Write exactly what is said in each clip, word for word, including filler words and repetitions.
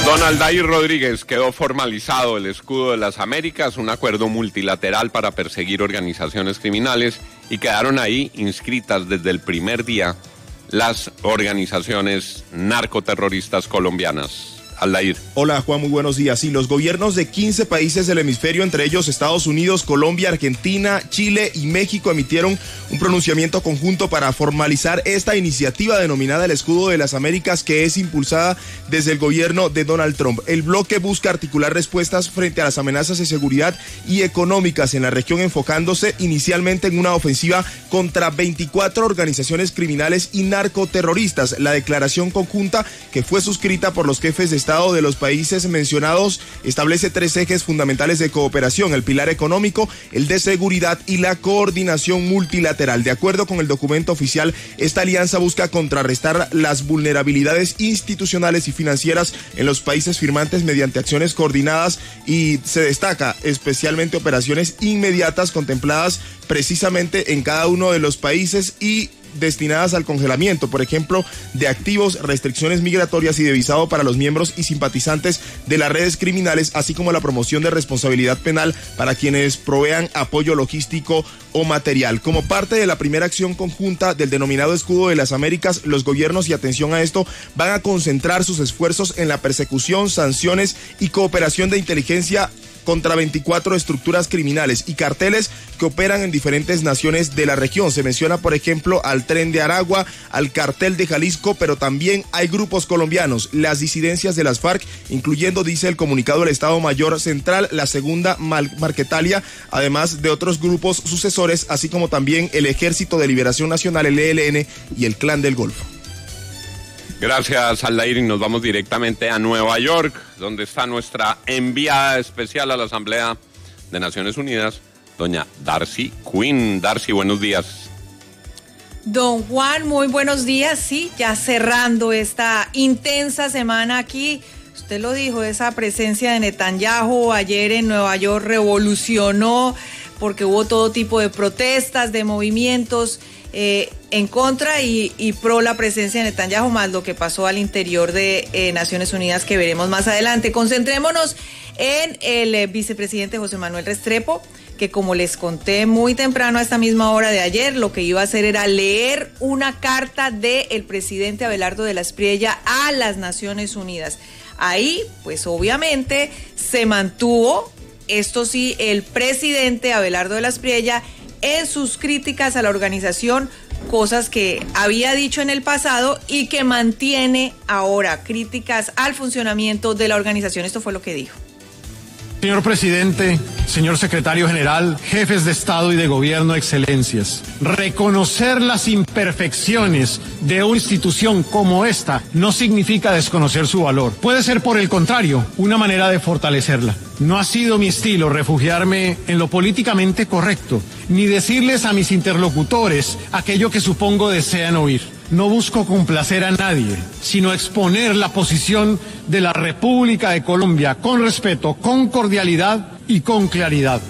Don Aldair Rodríguez, quedó formalizado el Escudo de las Américas, un acuerdo multilateral para perseguir organizaciones criminales, y quedaron ahí inscritas desde el primer día las organizaciones narcoterroristas colombianas. Aldair. Hola Juan, muy buenos días. Sí, los gobiernos de quince países del hemisferio, entre ellos Estados Unidos, Colombia, Argentina, Chile y México, emitieron un pronunciamiento conjunto para formalizar esta iniciativa denominada el Escudo de las Américas, que es impulsada desde el gobierno de Donald Trump. El bloque busca articular respuestas frente a las amenazas de seguridad y económicas en la región, enfocándose inicialmente en una ofensiva contra veinticuatro organizaciones criminales y narcoterroristas. La declaración conjunta, que fue suscrita por los jefes de Estado de los países mencionados, establece tres ejes fundamentales de cooperación: el pilar económico, el de seguridad y la coordinación multilateral. De acuerdo con el documento oficial, esta alianza busca contrarrestar las vulnerabilidades institucionales y financieras en los países firmantes mediante acciones coordinadas, y se destaca especialmente operaciones inmediatas contempladas precisamente en cada uno de los países y destinadas al congelamiento, por ejemplo, de activos, restricciones migratorias y de visado para los miembros y simpatizantes de las redes criminales, así como la promoción de responsabilidad penal para quienes provean apoyo logístico o material. Como parte de la primera acción conjunta del denominado Escudo de las Américas, los gobiernos, y atención a esto, van a concentrar sus esfuerzos en la persecución, sanciones y cooperación de inteligencia contra veinticuatro estructuras criminales y carteles que operan en diferentes naciones de la región. Se menciona, por ejemplo, al Tren de Aragua, al Cartel de Jalisco, pero también hay grupos colombianos, las disidencias de las FARC, incluyendo, dice el comunicado, el Estado Mayor Central, la Segunda Marquetalia, además de otros grupos sucesores, así como también el Ejército de Liberación Nacional, el E L N, y el Clan del Golfo. Gracias, Aldair, y nos vamos directamente a Nueva York, donde está nuestra enviada especial a la Asamblea de Naciones Unidas, doña Darcy Quinn. Darcy, buenos días. Don Juan, muy buenos días. Sí, ya cerrando esta intensa semana aquí. Usted lo dijo, esa presencia de Netanyahu ayer en Nueva York revolucionó, porque hubo todo tipo de protestas, de movimientos eh, en contra y, y pro la presencia de Netanyahu, más lo que pasó al interior de eh, Naciones Unidas, que veremos más adelante. Concentrémonos en el eh, vicepresidente José Manuel Restrepo, que, como les conté muy temprano a esta misma hora de ayer, lo que iba a hacer era leer una carta del presidente Abelardo de la Espriella a las Naciones Unidas. Ahí, pues obviamente, se mantuvo, esto sí, el presidente Abelardo de la Espriella en sus críticas a la organización, cosas que había dicho en el pasado y que mantiene ahora, críticas al funcionamiento de la organización. Esto fue lo que dijo. Señor presidente, señor secretario general, jefes de Estado y de Gobierno, excelencias, reconocer las imperfecciones de una institución como esta no significa desconocer su valor. Puede ser, por el contrario, una manera de fortalecerla. No ha sido mi estilo refugiarme en lo políticamente correcto, ni decirles a mis interlocutores aquello que supongo desean oír. No busco complacer a nadie, sino exponer la posición de la República de Colombia con respeto, con cordialidad y con claridad.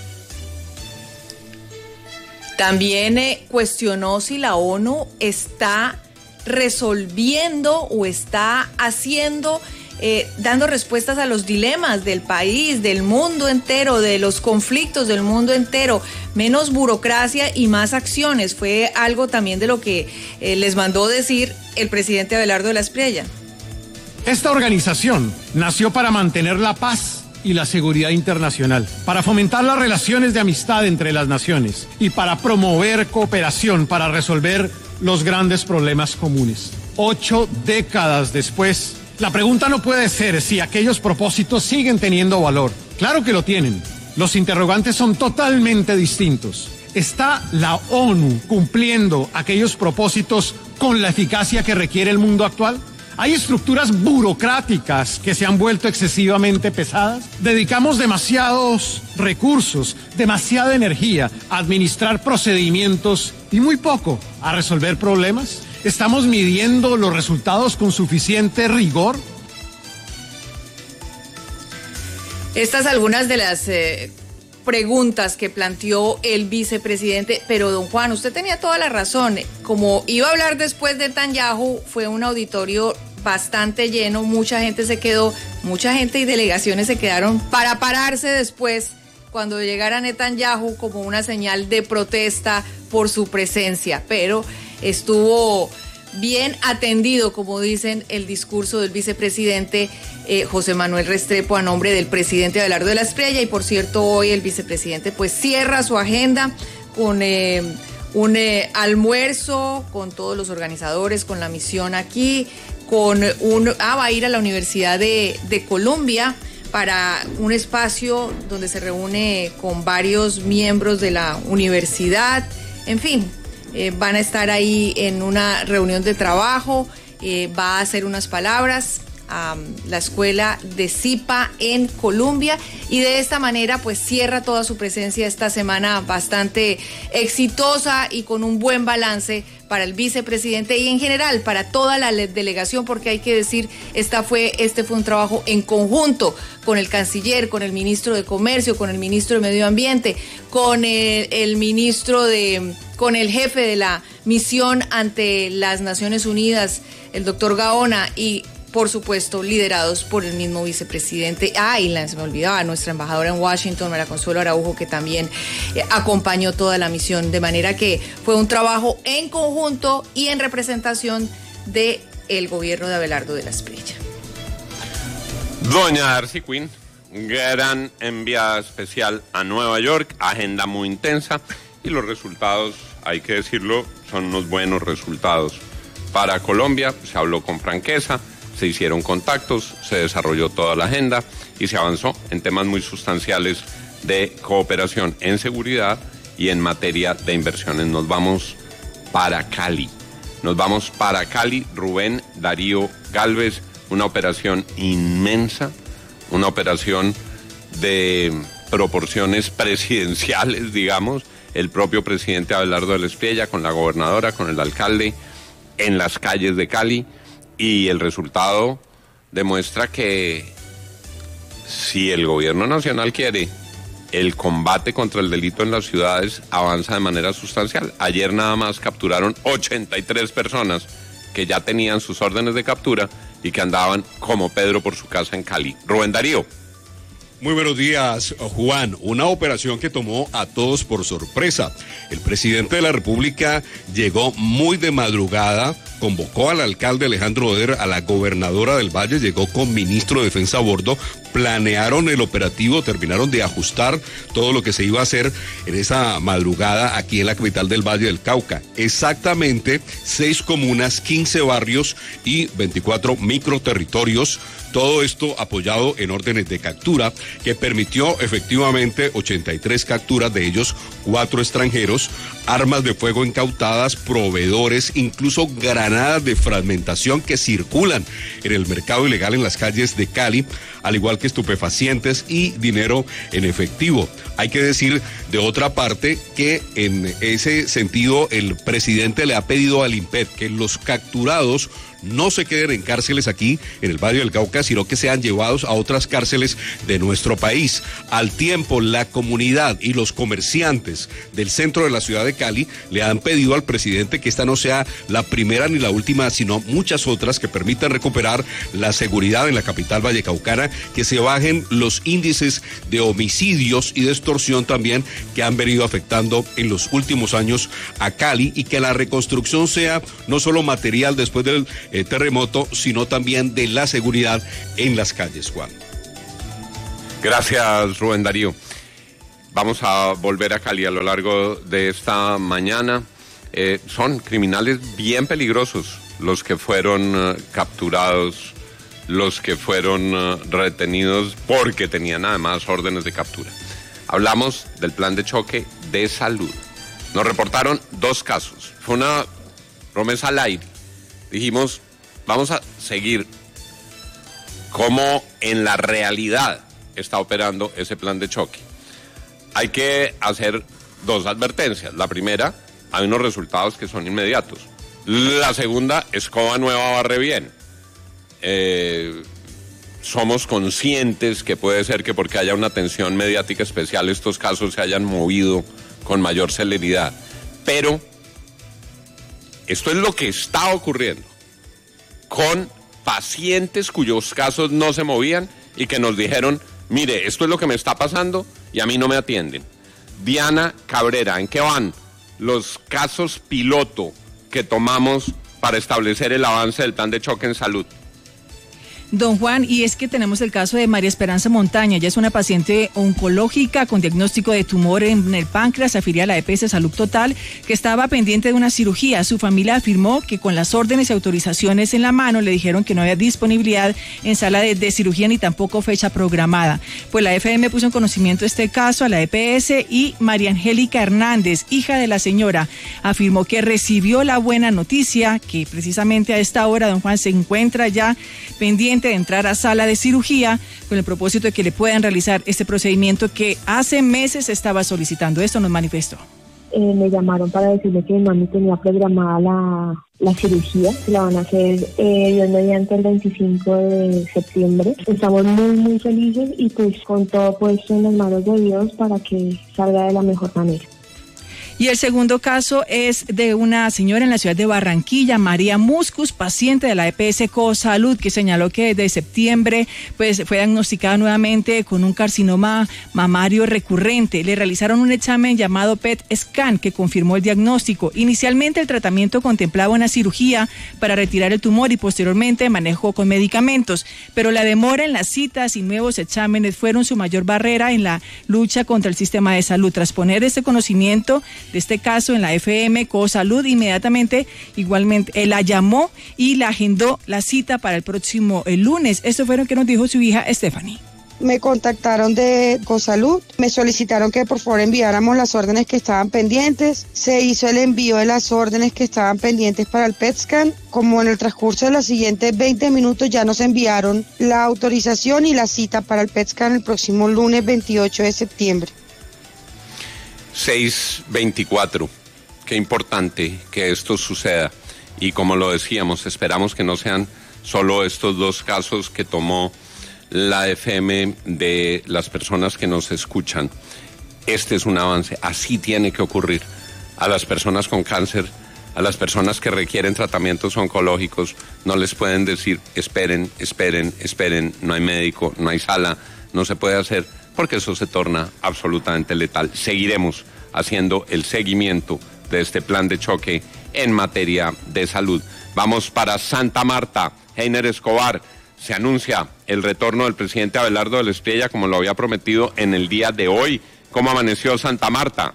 También eh, cuestionó si la ONU está resolviendo o está haciendo, eh, dando respuestas a los dilemas del país, del mundo entero, de los conflictos del mundo entero. Menos burocracia y más acciones. Fue algo también de lo que eh, les mandó decir el presidente Abelardo de la Espriella. Esta organización nació para mantener la paz y la seguridad internacional, para fomentar las relaciones de amistad entre las naciones y para promover cooperación para resolver los grandes problemas comunes. Ocho décadas después, la pregunta no puede ser si aquellos propósitos siguen teniendo valor. Claro que lo tienen. Los interrogantes son totalmente distintos. ¿Está la ONU cumpliendo aquellos propósitos con la eficacia que requiere el mundo actual? ¿Hay estructuras burocráticas que se han vuelto excesivamente pesadas? ¿Dedicamos demasiados recursos, demasiada energía a administrar procedimientos y muy poco a resolver problemas? ¿Estamos midiendo los resultados con suficiente rigor? Estas algunas de las eh, preguntas que planteó el vicepresidente, pero don Juan, usted tenía toda la razón. Como iba a hablar después de Netanyahu, fue un auditorio bastante lleno, mucha gente se quedó, mucha gente y delegaciones se quedaron para pararse después cuando llegara Netanyahu como una señal de protesta por su presencia, pero estuvo bien atendido, como dicen, el discurso del vicepresidente eh, José Manuel Restrepo a nombre del presidente Abelardo de la Espriella, y por cierto hoy el vicepresidente pues cierra su agenda con eh, un eh, almuerzo con todos los organizadores, con la misión aquí, con un, ah, va a ir a la Universidad de, de Colombia para un espacio donde se reúne con varios miembros de la universidad, en fin, eh, van a estar ahí en una reunión de trabajo, eh, va a hacer unas palabras a la escuela de Zipa en Colombia, y de esta manera pues cierra toda su presencia esta semana bastante exitosa y con un buen balance para el vicepresidente y en general para toda la delegación, porque hay que decir, esta fue, este fue un trabajo en conjunto con el canciller, con el ministro de Comercio, con el ministro de Medio Ambiente, con el, el ministro de, con el jefe de la misión ante las Naciones Unidas, el doctor Gaona, y por supuesto, liderados por el mismo vicepresidente. Ah, y la, se me olvidaba, nuestra embajadora en Washington, María Consuelo Araujo, que también eh, acompañó toda la misión. De manera que fue un trabajo en conjunto y en representación del gobierno de Abelardo de la Espriella. Doña Darcy Quinn, gran enviada especial a Nueva York, agenda muy intensa, y los resultados, hay que decirlo, son unos buenos resultados. Para Colombia se habló con franqueza, se hicieron contactos, se desarrolló toda la agenda y se avanzó en temas muy sustanciales de cooperación en seguridad y en materia de inversiones. Nos vamos para Cali. Nos vamos para Cali, Rubén Darío Galvez, una operación inmensa, una operación de proporciones presidenciales, digamos, el propio presidente Abelardo de la Espriella con la gobernadora, con el alcalde, en las calles de Cali. Y el resultado demuestra que si el gobierno nacional quiere, el combate contra el delito en las ciudades avanza de manera sustancial. Ayer nada más capturaron ochenta y tres personas que ya tenían sus órdenes de captura y que andaban como Pedro por su casa en Cali. Rubén Darío. Muy buenos días, Juan. Una operación que tomó a todos por sorpresa. El presidente de la República llegó muy de madrugada, convocó al alcalde Alejandro Oder, a la gobernadora del Valle, llegó con ministro de Defensa a bordo, planearon el operativo, terminaron de ajustar todo lo que se iba a hacer en esa madrugada aquí en la capital del Valle del Cauca. Exactamente seis comunas, quince barrios y veinticuatro microterritorios. Todo esto apoyado en órdenes de captura que permitió efectivamente ochenta y tres capturas, de ellos cuatro extranjeros, armas de fuego incautadas, proveedores, incluso granadas de fragmentación que circulan en el mercado ilegal en las calles de Cali, al igual que estupefacientes y dinero en efectivo. Hay que decir de otra parte que en ese sentido el presidente le ha pedido al INPET que los capturados no se queden en cárceles aquí en el Valle del Cauca, sino que sean llevados a otras cárceles de nuestro país. Al tiempo, la comunidad y los comerciantes del centro de la ciudad de Cali le han pedido al presidente que esta no sea la primera ni la última, sino muchas otras que permitan recuperar la seguridad en la capital vallecaucana, que se bajen los índices de homicidios y de extorsión también que han venido afectando en los últimos años a Cali, y que la reconstrucción sea no solo material después del eh, terremoto, sino también de la seguridad en las calles, Juan. Gracias, Rubén Darío. Vamos a volver a Cali a lo largo de esta mañana. Eh, son criminales bien peligrosos los que fueron uh, capturados, los que fueron uh, retenidos porque tenían además órdenes de captura. Hablamos del plan de choque de salud. Nos reportaron dos casos. Fue una promesa al aire. Dijimos, vamos a seguir cómo en la realidad está operando ese plan de choque. Hay que hacer dos advertencias. La primera, hay unos resultados que son inmediatos. La segunda, escoba nueva barre bien. Eh, somos conscientes que puede ser que porque haya una atención mediática especial estos casos se hayan movido con mayor celeridad. Pero esto es lo que está ocurriendo con pacientes cuyos casos no se movían y que nos dijeron, mire, esto es lo que me está pasando y a mí no me atienden. Diana Cabrera, ¿en qué van los casos piloto que tomamos para establecer el avance del plan de choque en salud? Don Juan, y es que tenemos el caso de María Esperanza Montaña. Ella es una paciente oncológica con diagnóstico de tumor en el páncreas, afiliada a la E P S Salud Total, que estaba pendiente de una cirugía. Su familia afirmó que con las órdenes y autorizaciones en la mano le dijeron que no había disponibilidad en sala de, de cirugía ni tampoco fecha programada. Pues la F M puso en conocimiento este caso a la E P S y María Angélica Hernández, hija de la señora, afirmó que recibió la buena noticia que precisamente a esta hora don Juan se encuentra ya pendiente de entrar a sala de cirugía con el propósito de que le puedan realizar este procedimiento que hace meses estaba solicitando. Esto nos manifestó. Eh, me llamaron para decirle que mi mami tenía programada la, la cirugía, que la van a hacer eh, Dios mediante el veinticinco de septiembre. Estamos muy muy felices y pues con todo puesto en las manos de Dios para que salga de la mejor manera. Y el segundo caso es de una señora en la ciudad de Barranquilla, María Muscus, paciente de la E P S Cosalud, que señaló que desde septiembre pues, fue diagnosticada nuevamente con un carcinoma mamario recurrente. Le realizaron un examen llamado P E T scan que confirmó el diagnóstico. Inicialmente el tratamiento contemplaba una cirugía para retirar el tumor y posteriormente manejo con medicamentos, pero la demora en las citas y nuevos exámenes fueron su mayor barrera en la lucha contra el sistema de salud. Tras poner este conocimiento de este caso en la F M Cosalud, inmediatamente igualmente él la llamó y la agendó la cita para el próximo el lunes. Esto fue lo que nos dijo su hija Stephanie. Me contactaron de Cosalud, me solicitaron que por favor enviáramos las órdenes que estaban pendientes. Se hizo el envío de las órdenes que estaban pendientes para el P E T scan. Como en el transcurso de los siguientes veinte minutos ya nos enviaron la autorización y la cita para el P E T scan el próximo lunes veintiocho de septiembre. seis veinticuatro. Qué importante que esto suceda. Y como lo decíamos, esperamos que no sean solo estos dos casos que tomó la F M de las personas que nos escuchan. Este es un avance. Así tiene que ocurrir. A las personas con cáncer, a las personas que requieren tratamientos oncológicos, no les pueden decir, esperen, esperen, esperen, no hay médico, no hay sala, no se puede hacer, porque eso se torna absolutamente letal. Seguiremos haciendo el seguimiento de este plan de choque en materia de salud. Vamos para Santa Marta. Heiner Escobar, se anuncia el retorno del presidente Abelardo de la Espriella, como lo había prometido en el día de hoy. ¿Cómo amaneció Santa Marta?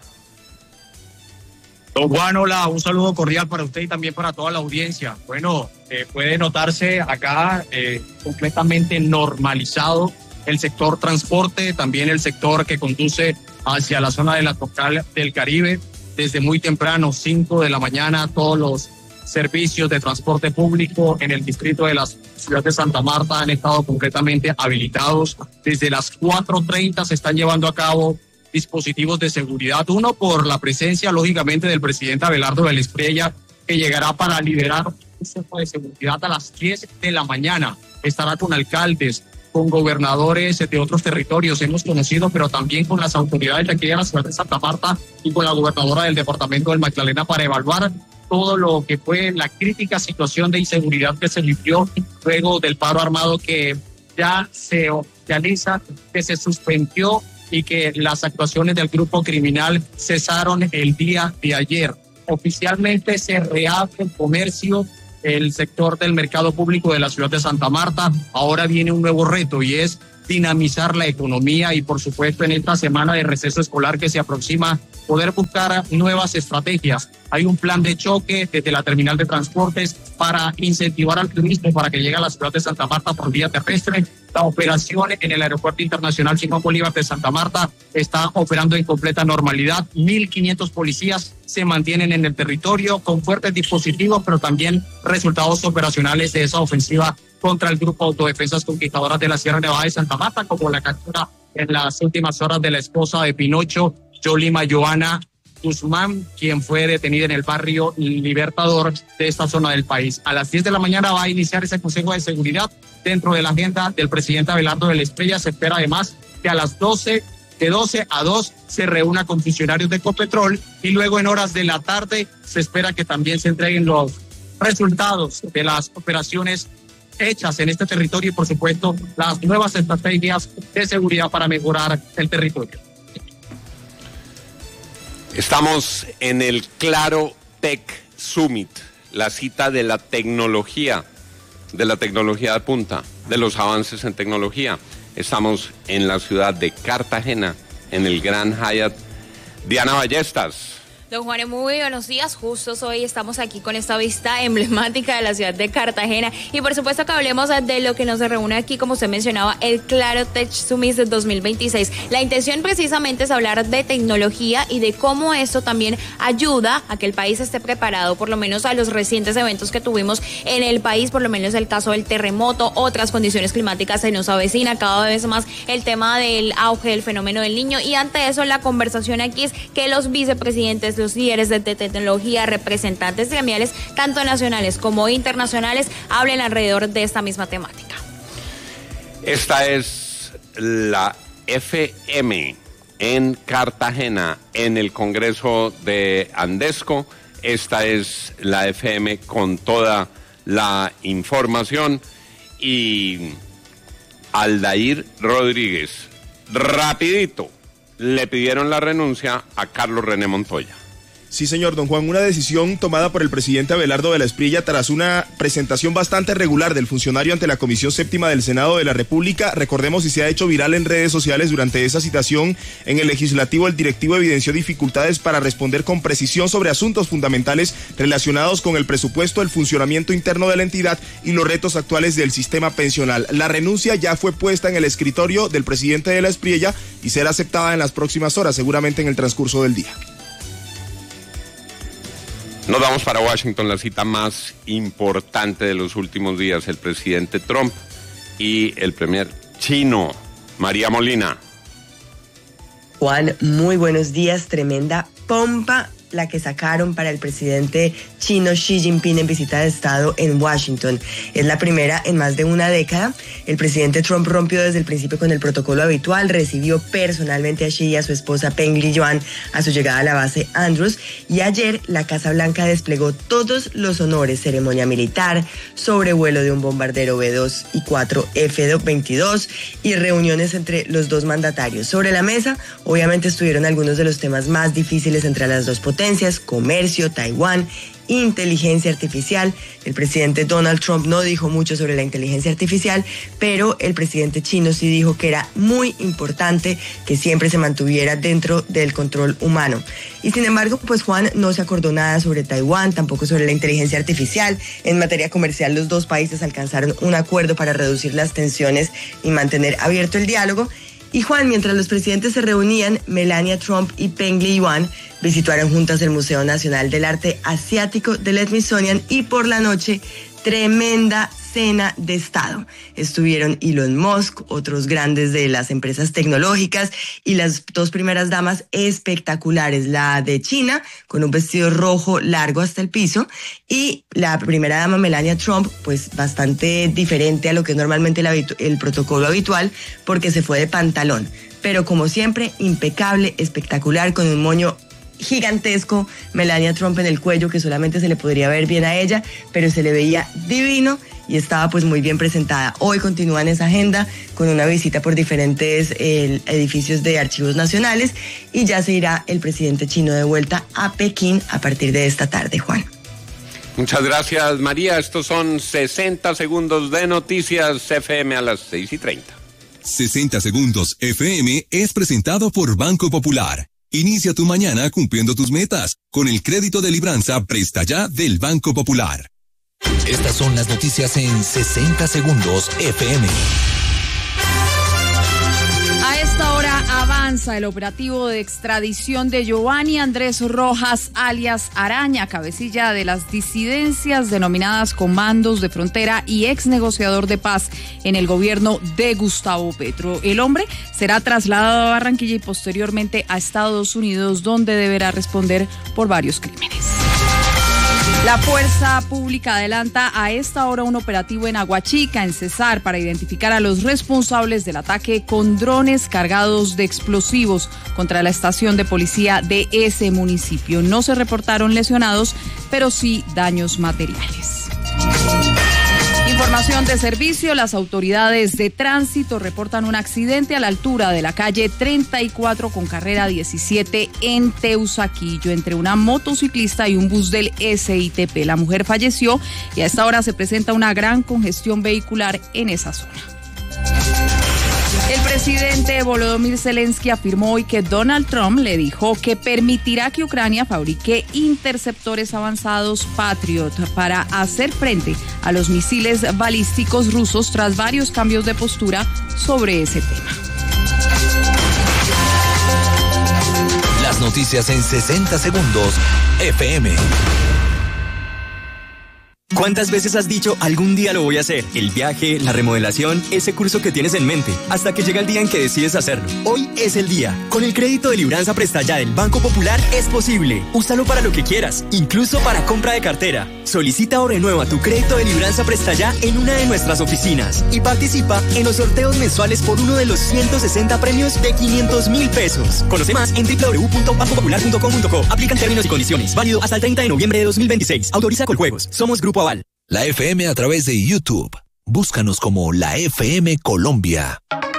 Don Juan, hola, un saludo cordial para usted y también para toda la audiencia. Bueno, eh, puede notarse acá eh, completamente normalizado el sector transporte, también el sector que conduce hacia la zona de la Tropical del Caribe. Desde muy temprano, cinco de la mañana, todos los servicios de transporte público en el distrito de la ciudad de Santa Marta han estado completamente habilitados. Desde las cuatro treinta se están llevando a cabo dispositivos de seguridad. Uno, por la presencia, lógicamente, del presidente Abelardo de la Espriella, que llegará para liderar un consejo de seguridad a las diez de la mañana. Estará con alcaldes, con gobernadores de otros territorios hemos conocido, pero también con las autoridades de aquí de la ciudad de Santa Marta y con la gobernadora del departamento del Magdalena para evaluar todo lo que fue la crítica situación de inseguridad que se vivió luego del paro armado que ya se oficializa, que se suspendió y que las actuaciones del grupo criminal cesaron el día de ayer. Oficialmente se reabre el comercio, el sector del mercado público de la ciudad de Santa Marta. Ahora viene un nuevo reto y es dinamizar la economía y por supuesto en esta semana de receso escolar que se aproxima poder buscar nuevas estrategias. Hay un plan de choque desde la terminal de transportes para incentivar al turismo para que llegue a la ciudad de Santa Marta por vía terrestre. La operación en el Aeropuerto Internacional Simón Bolívar de Santa Marta está operando en completa normalidad. mil quinientos policías se mantienen en el territorio con fuertes dispositivos, pero también resultados operacionales de esa ofensiva contra el Grupo Autodefensas Conquistadoras de la Sierra Nevada de Santa Marta, como la captura en las últimas horas de la esposa de Pinocho, Yolima Joana Guzmán, quien fue detenida en el barrio Libertador de esta zona del país. A las diez de la mañana va a iniciar ese Consejo de Seguridad dentro de la agenda del presidente Abelardo de la Espriella. Se espera además que a las doce, de doce a dos, se reúna con funcionarios de Ecopetrol y luego en horas de la tarde se espera que también se entreguen los resultados de las operaciones hechas en este territorio y, por supuesto, las nuevas estrategias de seguridad para mejorar el territorio. Estamos en el Claro Tech Summit, la cita de la tecnología, de la tecnología de punta, de los avances en tecnología. Estamos en la ciudad de Cartagena, en el Grand Hyatt. Diana Ballestas. Don Juan, muy buenos días. Justo hoy estamos aquí con esta vista emblemática de la ciudad de Cartagena y por supuesto que hablemos de lo que nos reúne aquí, como usted mencionaba, el Claro Tech Summit de dos mil veintiséis. La intención precisamente es hablar de tecnología y de cómo esto también ayuda a que el país esté preparado, por lo menos a los recientes eventos que tuvimos en el país, por lo menos el caso del terremoto, otras condiciones climáticas se nos avecina cada vez más el tema del auge del fenómeno del Niño, y ante eso la conversación aquí es que los vicepresidentes, los líderes de tecnología, representantes gremiales, tanto nacionales como internacionales, hablen alrededor de esta misma temática. Esta es la F M en Cartagena, en el Congreso de Andesco. Esta es la F M con toda la información. Y Aldair Rodríguez, rapidito, le pidieron la renuncia a Carlos René Montoya. Sí, señor, don Juan, una decisión tomada por el presidente Abelardo de la Espriella tras una presentación bastante regular del funcionario ante la Comisión Séptima del Senado de la República. Recordemos, y se ha hecho viral en redes sociales durante esa citación en el legislativo, el directivo evidenció dificultades para responder con precisión sobre asuntos fundamentales relacionados con el presupuesto, el funcionamiento interno de la entidad y los retos actuales del sistema pensional. La renuncia ya fue puesta en el escritorio del presidente de la Espriella y será aceptada en las próximas horas, seguramente en el transcurso del día. Nos vamos para Washington, la cita más importante de los últimos días, el presidente Trump y el premier chino, María Molina. Juan, muy buenos días, tremenda pompa la que sacaron para el presidente chino Xi Jinping en visita de Estado en Washington. Es la primera en más de una década. El presidente Trump rompió desde el principio con el protocolo habitual, recibió personalmente a Xi y a su esposa Peng Liyuan a su llegada a la base Andrews, y ayer la Casa Blanca desplegó todos los honores, ceremonia militar, sobrevuelo de un bombardero B dos y cuatro F veintidós y reuniones entre los dos mandatarios. Sobre la mesa, obviamente estuvieron algunos de los temas más difíciles entre las dos potencias: comercio, Taiwán, inteligencia artificial. El presidente Donald Trump no dijo mucho sobre la inteligencia artificial, pero el presidente chino sí dijo que era muy importante que siempre se mantuviera dentro del control humano. Y sin embargo, pues Juan, no se acordó nada sobre Taiwán, tampoco sobre la inteligencia artificial. En materia comercial, los dos países alcanzaron un acuerdo para reducir las tensiones y mantener abierto el diálogo. Y Juan, mientras los presidentes se reunían, Melania Trump y Peng Liyuan visitaron juntas el Museo Nacional del Arte Asiático del Smithsonian, y por la noche, tremenda cena de Estado. Estuvieron Elon Musk, otros grandes de las empresas tecnológicas y las dos primeras damas espectaculares, la de China con un vestido rojo largo hasta el piso, y la primera dama Melania Trump, pues bastante diferente a lo que es normalmente el, habitu- el protocolo habitual, porque se fue de pantalón, pero como siempre impecable, espectacular, con un moño gigantesco, Melania Trump en el cuello, que solamente se le podría ver bien a ella, pero se le veía divino y estaba pues muy bien presentada. Hoy continúan esa agenda con una visita por diferentes eh, edificios de archivos nacionales, y ya se irá el presidente chino de vuelta a Pekín a partir de esta tarde, Juan. Muchas gracias, María. Estos son sesenta segundos de noticias F M a las seis y treinta. sesenta segundos F M es presentado por Banco Popular. Inicia tu mañana cumpliendo tus metas con el crédito de libranza Presta Ya del Banco Popular. Estas son las noticias en sesenta segundos F M. A esta hora avanza el operativo de extradición de Giovanni Andrés Rojas, alias Araña, cabecilla de las disidencias denominadas Comandos de Frontera y ex negociador de paz en el gobierno de Gustavo Petro. El hombre será trasladado a Barranquilla y posteriormente a Estados Unidos, donde deberá responder por varios crímenes. La Fuerza Pública adelanta a esta hora un operativo en Aguachica, en Cesar, para identificar a los responsables del ataque con drones cargados de explosivos contra la estación de policía de ese municipio. No se reportaron lesionados, pero sí daños materiales. Información información de servicio, las autoridades de tránsito reportan un accidente a la altura de la calle treinta y cuatro con carrera diecisiete en Teusaquillo entre una motociclista y un bus del S I T P. La mujer falleció y a esta hora se presenta una gran congestión vehicular en esa zona. El presidente Volodymyr Zelensky afirmó hoy que Donald Trump le dijo que permitirá que Ucrania fabrique interceptores avanzados Patriot para hacer frente a los misiles balísticos rusos tras varios cambios de postura sobre ese tema. Las noticias en sesenta segundos, F M. ¿Cuántas veces has dicho algún día lo voy a hacer? El viaje, la remodelación, ese curso que tienes en mente, hasta que llega el día en que decides hacerlo. Hoy es el día. Con el crédito de Libranza Presta Ya del Banco Popular es posible. Úsalo para lo que quieras, incluso para compra de cartera. Solicita o renueva tu crédito de Libranza Presta Ya en una de nuestras oficinas y participa en los sorteos mensuales por uno de los ciento sesenta premios de quinientos mil pesos. Conoce más en doble u doble u doble u punto banco popular punto com punto co. Aplican términos y condiciones. Válido hasta el treinta de noviembre de dos mil veintiséis. Autoriza Coljuegos. Somos Grupo Aval. La F M a través de YouTube. Búscanos como la F M Colombia.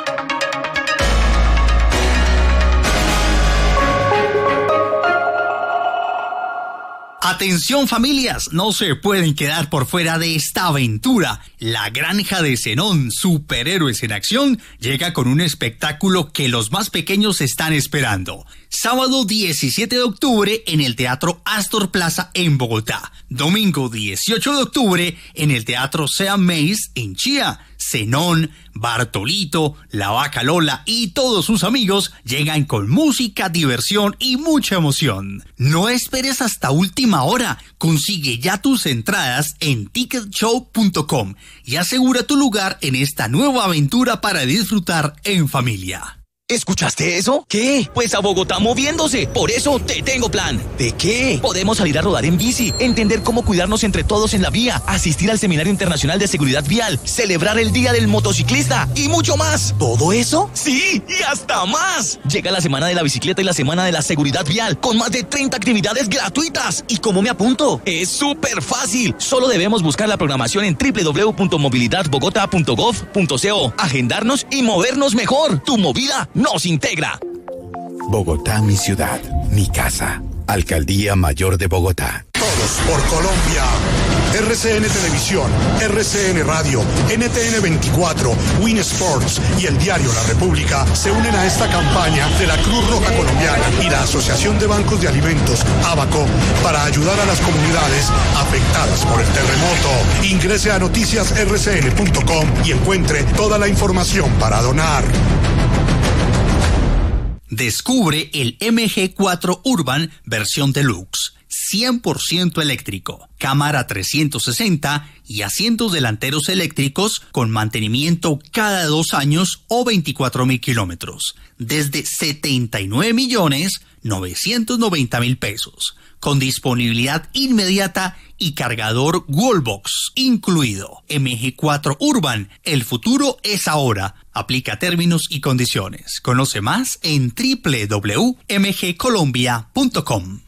Atención familias, no se pueden quedar por fuera de esta aventura. La Granja de Zenón, superhéroes en acción, llega con un espectáculo que los más pequeños están esperando. Sábado diecisiete de octubre en el Teatro Astor Plaza en Bogotá. Domingo dieciocho de octubre en el Teatro Sea Mays en Chía. Zenón, Bartolito, La Vaca Lola y todos sus amigos llegan con música, diversión y mucha emoción. No esperes hasta última hora. Consigue ya tus entradas en ticket show punto com y asegura tu lugar en esta nueva aventura para disfrutar en familia. ¿Escuchaste eso? ¿Qué? Pues a Bogotá moviéndose. Por eso te tengo plan. ¿De qué? Podemos salir a rodar en bici, entender cómo cuidarnos entre todos en la vía, asistir al Seminario Internacional de Seguridad Vial, celebrar el Día del Motociclista y mucho más. ¿Todo eso? Sí, y hasta más. Llega la Semana de la Bicicleta y la Semana de la Seguridad Vial con más de treinta actividades gratuitas. ¿Y cómo me apunto? Es súper fácil. Solo debemos buscar la programación en doble u doble u doble u punto movilidad bogotá punto gov punto co, agendarnos y movernos mejor. Tu movida nos integra. Bogotá, mi ciudad, mi casa. Alcaldía Mayor de Bogotá. Todos por Colombia. R C N Televisión, R C N Radio, N T N veinticuatro, Win Sports y el diario La República se unen a esta campaña de la Cruz Roja Colombiana y la Asociación de Bancos de Alimentos, ABACO, para ayudar a las comunidades afectadas por el terremoto. Ingrese a noticias r c n punto com y encuentre toda la información para donar. Descubre el M G cuatro Urban versión Deluxe, cien por ciento eléctrico, cámara trescientos sesenta y asientos delanteros eléctricos con mantenimiento cada dos años o veinticuatro mil kilómetros, desde setenta y nueve millones novecientos noventa mil pesos, con disponibilidad inmediata y cargador Wallbox incluido. M G cuatro Urban, el futuro es ahora. Aplica términos y condiciones. Conoce más en doble u doble u doble u punto m g colombia punto com.